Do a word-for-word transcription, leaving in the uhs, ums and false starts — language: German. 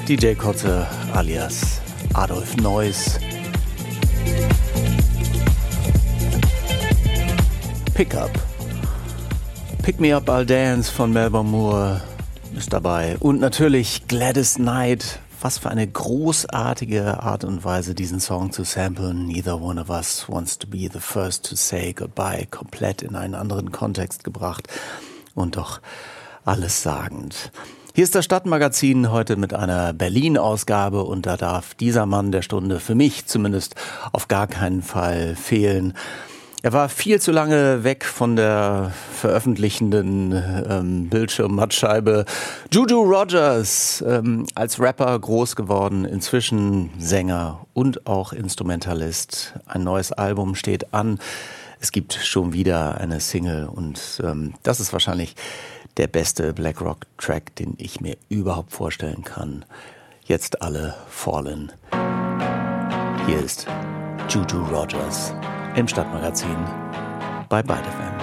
D J Kotze alias Adolf Neuss. Pick Up. Pick Me Up I'll Dance von Melba Moore ist dabei. Und natürlich Gladys Knight. Was für eine großartige Art und Weise, diesen Song zu samplen. Neither one of us wants to be the first to say goodbye. Komplett in einen anderen Kontext gebracht. Und doch alles sagend. Hier ist das Stadtmagazin heute mit einer Berlin-Ausgabe und da darf dieser Mann der Stunde für mich zumindest auf gar keinen Fall fehlen. Er war viel zu lange weg von der veröffentlichenden ähm, Bildschirmmattscheibe. Juju Rogers, ähm, als Rapper groß geworden, inzwischen Sänger und auch Instrumentalist. Ein neues Album steht an. Es gibt schon wieder eine Single und ähm, das ist wahrscheinlich der beste Black Rock Track, den ich mir überhaupt vorstellen kann. Jetzt alle Fallen. Hier ist Juju Rogers im Stadtmagazin bei Byte F M.